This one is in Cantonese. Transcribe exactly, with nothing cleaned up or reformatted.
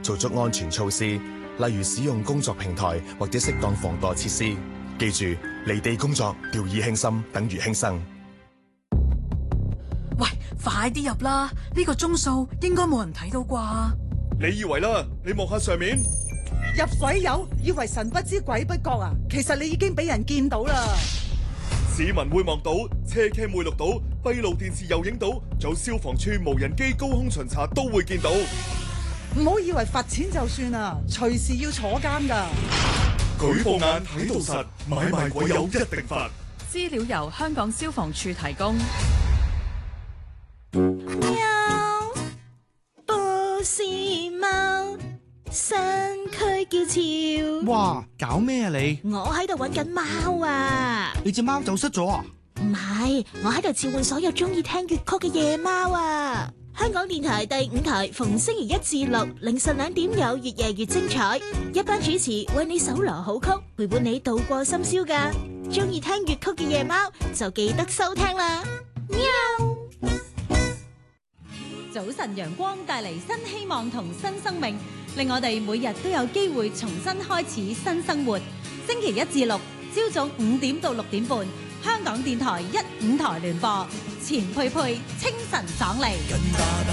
做足安全措施，例如使用工作平台或者適當防墮設施。記住，離地工作掉以輕心，等於輕生。 喂，快啲入啦！呢個鐘數應該冇人睇到啩？ 你以為啦？你望下上面， 入水友以為神不知鬼不覺啊！其實你已經俾人見到啦。 市民會望到，車 cam 會錄到，閉路電視又影到，仲有消防處無人機高空巡查都會見到。 唔好以為罰錢就算啦，隨時要坐監噶。 舉報眼睇到實，買賣鬼友一定罰。 資料由香港消防處提供。 喵，波斯貓，山區叫潮。 哇，搞咩啊你？ 我喺度搵緊貓啊！ 你隻貓走失咗啊？ 唔係，我喺度召喚所有中意聽粵曲嘅夜貓啊！香港電台第五台逢星期一至六凌晨兩點有越夜越精彩，一班主持為你搜羅好曲，陪伴你度過深宵噶。中意聽粵曲嘅夜貓就記得收聽啦！喵！ 早晨陽光帶嚟新希望同新生命，令我哋每日都有機會重新開始新生活。星期一至六朝早五點到六點半，香港電台一五台聯播，錢佩佩清晨爽利。